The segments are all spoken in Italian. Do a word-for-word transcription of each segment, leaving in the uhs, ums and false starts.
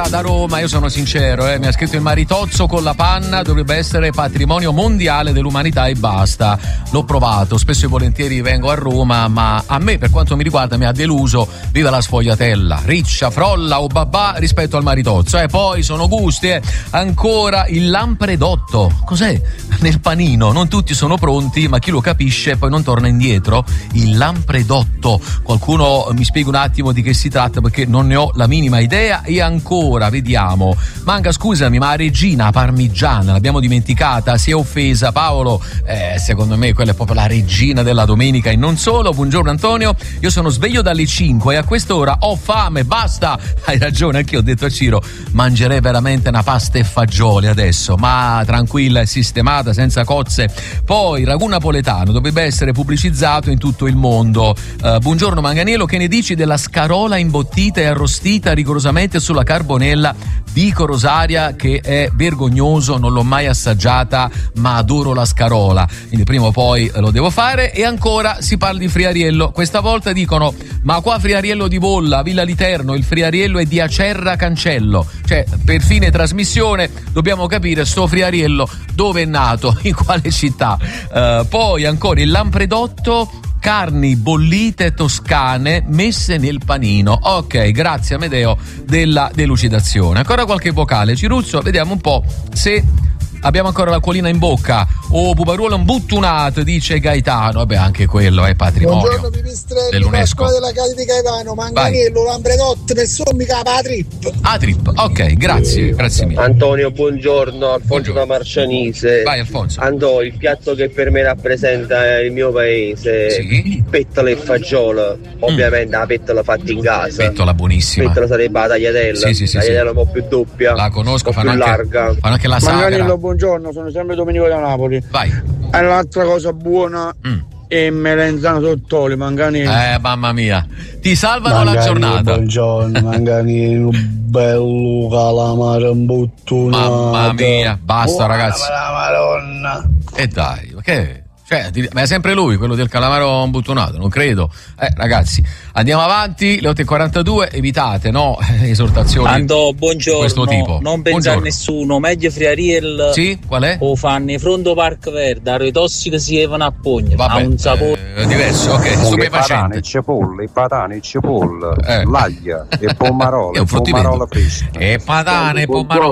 da Roma, io sono sincero, eh, mi ha scritto il maritozzo con la panna, dovrebbe essere patrimonio mondiale dell'umanità e basta. L'ho provato, spesso e volentieri vengo a Roma, ma a me, per quanto mi riguarda, mi ha deluso. Viva la sfogliatella, riccia, frolla o babà rispetto al maritozzo. E eh, poi sono gusti, eh. Ancora il lampredotto. Cos'è? Nel panino, non tutti sono pronti, ma chi lo capisce poi non torna indietro. Il lampredotto. Qualcuno mi spiega un attimo di che si tratta, perché non ne ho la minima idea. E ancora, vediamo. Manga, scusami, ma Regina Parmigiana l'abbiamo dimenticata, si è offesa Paolo. Eh, secondo me quella è proprio la regina della domenica e non solo. Buongiorno Antonio, io sono sveglio dalle cinque e a quest'ora ho fame, basta. Hai ragione, anche io ho detto a Ciro, mangerei veramente una pasta e fagioli adesso, ma tranquilla e sistemata, senza cozze. Poi ragù napoletano dovrebbe essere pubblicizzato in tutto il mondo. Uh, buongiorno Manganiello, che ne dici della scarola imbottita e arrostita rigorosamente sulla carbonella? Dico Rosaria che è vergognoso, non l'ho mai assaggiata, ma adoro la scarola, quindi prima o poi lo devo fare. E ancora si parla di friariello, questa volta dicono ma qua friariello di Bolla, Villa Literno, il friariello è di Acerra Cancello, cioè per fine trasmissione dobbiamo capire sto friariello dove è nato, in quale città. Uh, poi ancora il lampredotto, carni bollite toscane messe nel panino. Ok, grazie Amedeo della delucidazione. Ancora qualche vocale, Ciruzzo, vediamo un po' se abbiamo ancora l'acquolina in bocca. Oh, puparuolo imbuttunato, dice Gaetano. Vabbè, anche quello è patrimonio Buongiorno pipistrelli, dell'UNESCO. Pasqua della Cali di Gaetano, Manganiello, lampredotto, per sommica la trip. Ah, trip, ok, grazie, grazie mille. Antonio, buongiorno, Alfonso Buongiorno. da Marcianise. Vai Alfonso. Andò, il piatto che per me rappresenta il mio paese, Sì. pettola e fagiolo, ovviamente la pettola fatta in casa. Pettola buonissima. Pettola sarebbe la tagliatella, Sì, sì, sì, la tagliatella sì. un po' più doppia, La conosco, un po' fanno più anche, larga. fanno anche la sagra. Manganiello, buongiorno, sono sempre Domenico da Napoli. Vai. E l'altra cosa buona Mm. è melenzano sottoli, Manganiello. Eh, mamma mia, ti salvano la giornata. Buongiorno, Manganiello, bello calamaro imbottunato. Mamma mia, basta Buona ragazzi. la Madonna. E dai, ma che? Cioè, ma è sempre lui, quello del calamaro imbuttonato, non credo. Eh, ragazzi, andiamo avanti, le otto e quarantadue, evitate, no? Esortazioni Andò, di buongiorno, questo tipo. non pensare Buongiorno. a nessuno, meglio friariel. Sì, qual è? O fanno Frondo Park Verde, a tossiche si evano a pugno, ha Vabbè, un sapore eh, diverso, ok, stupefacente. cipolle, i patani, i cipolle, Eh. l'aglia, e pomarolo, È un fruttivendolo. pomarolo fresco. E patane, pomarolo.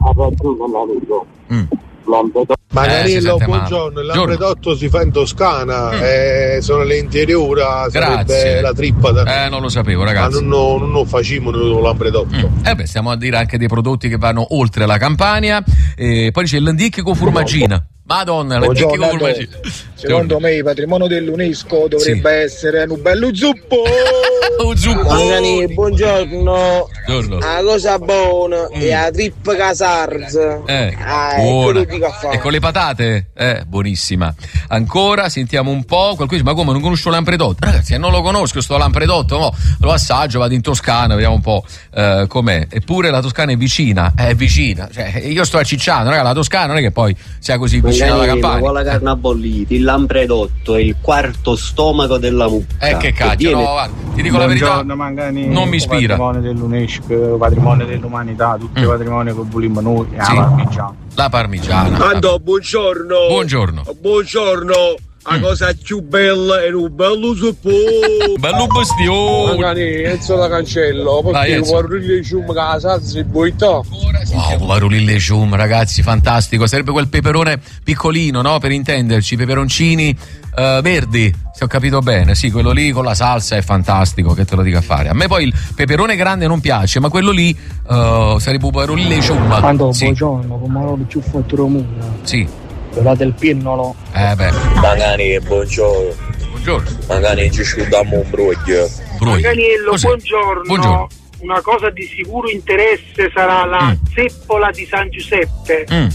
Mm. Manganiello, Eh, si sente buongiorno. Il male. lampredotto si fa in Toscana, Mm. eh, sono le interiora, Grazie. sarebbe la trippa da... Eh, non lo sapevo, Ma ragazzi. non, non, non lo facciamo noi con lampredotto. Mm. Eh beh, stiamo a dire anche dei prodotti che vanno oltre la Campania. E poi c'è il lenticchio con formaggina. Madonna, lenticchio con Buongiorno, formaggina. secondo me il patrimonio dell'UNESCO dovrebbe essere un bello zuppo. Oh, zuppo. Manganiello, buongiorno. Buongiorno. La cosa buona Mm. è la trippa casarz. Eh, Ah, è buona. quello dico a fare. E con le patate? Eh, buonissima. Ancora, sentiamo un po'. Qualcuno dice, ma come, non conosco lampredotto? Ragazzi, eh, non lo conosco sto lampredotto, mo lo assaggio, vado in Toscana, vediamo un po' eh, com'è. Eppure la Toscana è vicina, è vicina. Cioè, io sto a Cicciano, raga, la Toscana non è che poi sia così vicina alla Campania. Con la carne bollita, il lampredotto è il quarto stomaco della mucca. Eh, che cacchio, viene... no, guarda, ti dico la verità, Mangani, non mi ispira. Patrimonio dell'UNESCO, patrimonio dell'umanità, tutti Mm. i patrimoni che vogliamo noi, Sì. la parmigiana. La parmigiana. Andò, buongiorno. Buongiorno. Buongiorno. La Mm. cosa più bella è un bello zuppo. Bello bastione. Mangani, Enzo da Cancello, Vai, perché Enzo. guardo il cium che la salsa e boità. Wow, Varulì Legium, ragazzi, fantastico. Sarebbe quel peperone piccolino, no? Per intenderci, peperoncini eh, verdi, se ho capito bene. Sì, quello lì con la salsa è fantastico, che te lo dica a fare. A me poi il peperone grande non piace, ma quello lì eh, sarebbe un Varulì Legium. Quando Sì, buongiorno, come lo più fatto romuna, sì. quella del pinnolo. Eh beh, Magari, buongiorno. buongiorno. Magari ci sciudiamo un broglio. Bruglia. Manganiello, Cos'è? buongiorno. Buongiorno. Una cosa di sicuro interesse sarà la Mm. zeppola di San Giuseppe. Mm.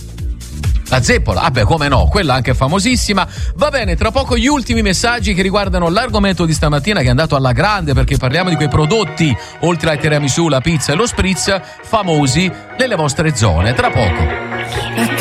La zeppola, ah beh, come no, quella anche famosissima. Va bene, tra poco gli ultimi messaggi che riguardano l'argomento di stamattina, che è andato alla grande, perché parliamo di quei prodotti, oltre ai tiramisù, la pizza e lo spritz, famosi nelle vostre zone. Tra poco.